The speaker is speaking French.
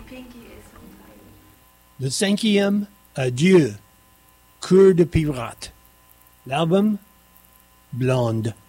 Le cinquième, Adieu, Cœur de pirate. L'album, Blonde.